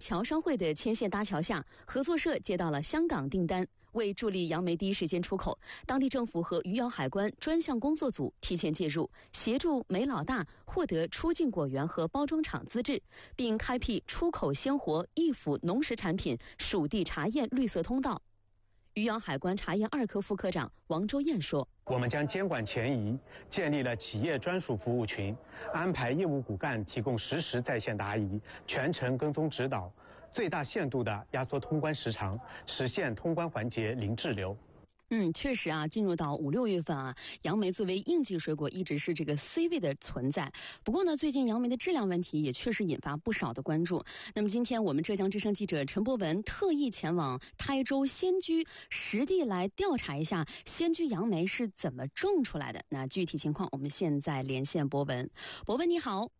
侨商会的牵线搭桥下，合作社接到了香港订单。为助力杨梅第一时间出口，当地政府和余姚海关专项工作组提前介入，协助梅老大获得出境果园和包装厂资质，并开辟出口鲜活易腐农食产品属地查验绿色通道。余姚海关查验2科副科长王周燕说：“ 我们将监管前移，建立了企业专属服务群，安排业务骨干提供实时在线答疑，全程跟踪指导，最大限度地压缩通关时长，实现通关环节零滞留。” 确实啊，进入到5、6月份啊，杨梅作为应季水果一直是这个 C 位的存在。不过呢，最近杨梅的质量问题也确实引发不少的关注。那么今天我们浙江之声记者陈博文特意前往台州仙居实地来调查一下仙居杨梅是怎么种出来的。那具体情况我们现在连线博文。博文你好。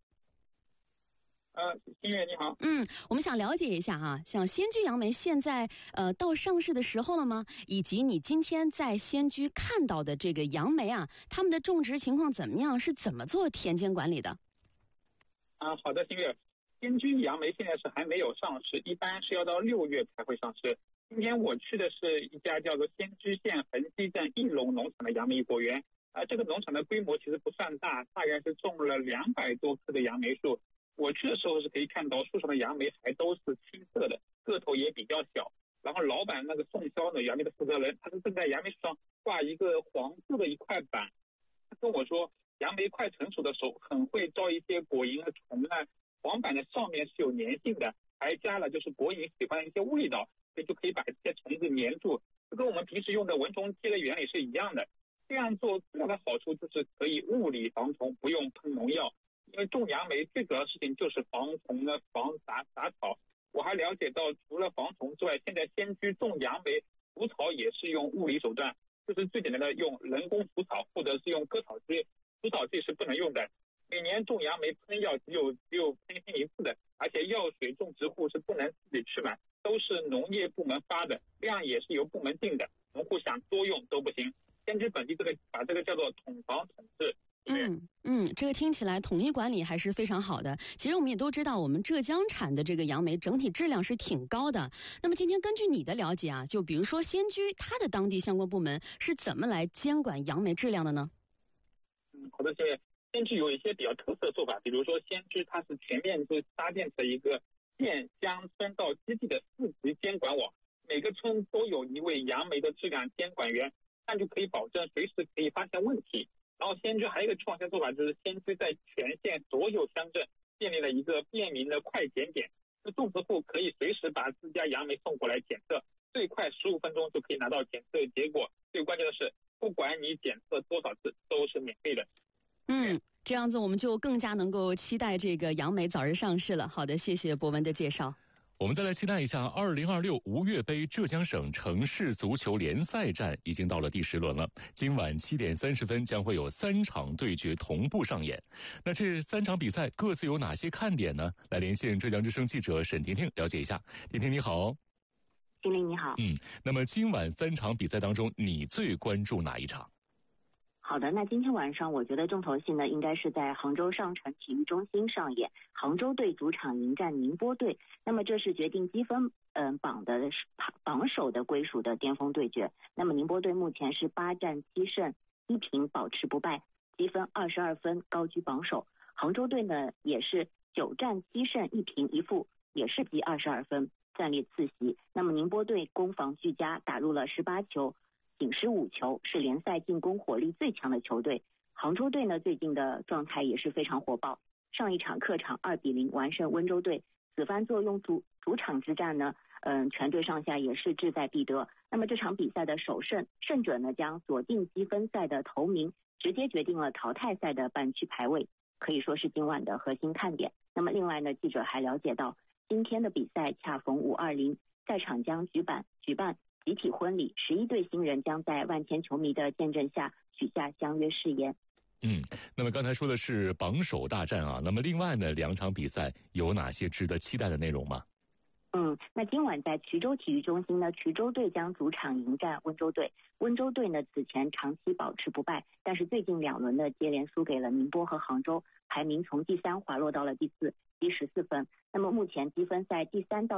新月你好。 我们想了解一下啊，像仙居杨梅现在到上市的时候了吗？以及你今天在仙居看到的这个杨梅啊，他们的种植情况怎么样？是怎么做田间管理的？ 好的，新月，仙居杨梅现在是还没有上市，一般是要到6月才会上市。今天我去的是一家叫做仙居县横溪镇义龙农场的杨梅果园。这个农场的规模其实不算大，大概是种了200多棵的杨梅树。我去的时候是可以看到树上的杨梅还都是青色的，个头也比较小。然后老板那个送销的杨梅的负责人，他是正在杨梅树上挂一个黄色的一块板。他跟我说，杨梅快成熟的时候很会招一些果蝇和虫啊，黄板的上面是有粘性的，还加了就是果蝇喜欢的一些味道，所以就可以把这些虫子粘住，这跟我们平时用的蚊虫机的原理是一样的。这样做最大的好处就是可以物理防虫，不用喷农药。因为种杨梅最主要的事情就是防虫呢，防杂草。我还了解到，除了防虫之外，现在仙居种杨梅除草也是用物理手段，就是最简单的用人工除草，或者是用割草机。除草剂是不能用的。每年种杨梅喷药只有喷1次的，而且药水种植户是不能自己去买，都是农业部门发的，量也是由部门定的，农户想多用都不行。仙居本地把这个叫做统防统治。 这个听起来统一管理还是非常好的。其实我们也都知道，我们浙江产的这个杨梅整体质量是挺高的。那么今天根据你的了解啊，就比如说仙居它的当地相关部门是怎么来监管杨梅质量的呢？ 好的，仙居有一些比较特色的做法，比如说仙居它是全面搭建的一个县乡村道基地的4级监管网，每个村都有一位杨梅的质量监管员，这样就可以保证随时可以发现问题。然后仙居还有一个创新做法，就是仙居在全县所有乡镇建立了一个便民的快检点，种植户可以随时把自家杨梅送过来检测，最快15分钟就可以拿到检测结果。最关键的是，不管你检测多少次都是免费的。 这样子我们就更加能够期待这个杨梅早日上市了。好的，谢谢博文的介绍。 我们再来期待一下2026吴越杯浙江省城市足球联赛战已经到了第10轮了。今晚7点30分将会有3场对决同步上演。那这3场比赛各自有哪些看点呢？来连线浙江之声记者沈婷婷了解一下。婷婷你好。 经理你好。 那么今晚3场比赛当中，你最关注哪一场？ 好的，那今天晚上我觉得重头戏呢，应该是在杭州上城体育中心上演，杭州队主场迎战宁波队。那么这是决定积分榜首的归属的巅峰对决。那么宁波队目前是8战7胜1平保持不败，积分22分，高居榜首。杭州队呢也是9战7胜1平1负，也是积22分，暂列次席。那么宁波队攻防俱佳，打入了18球仅失5球，是联赛进攻火力最强的球队。杭州队呢最近的状态也是非常火爆，上一场客场2-0完胜温州队，此番作用主场之战呢，全队上下也是志在必得。那么这场比赛的首胜者呢将锁定积分赛的头名，直接决定了淘汰赛的半区排位，可以说是今晚的核心看点。那么另外呢，记者还了解到，今天的比赛恰逢520，赛场将举办集体婚礼，11对新人将在万千球迷的见证下许下相约誓言。 那么刚才说的是榜首大战啊，那么另外呢2场比赛有哪些值得期待的内容吗？ 那今晚在衢州体育中心呢，衢州队将主场迎战温州队。温州队呢此前长期保持不败，但是最近2轮的接连输给了宁波和杭州，排名从第3滑落到了第4，积14分。那么目前积分赛第3到